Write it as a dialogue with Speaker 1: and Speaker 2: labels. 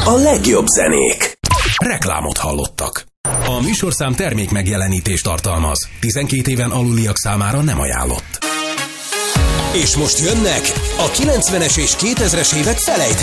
Speaker 1: a legjobb zenék.
Speaker 2: Reklámot hallottak. A műsorszám termék megjelenítést tartalmaz. 12 éven aluliak számára nem ajánlott. És most jönnek a 90-es és 2000-es évek felejtett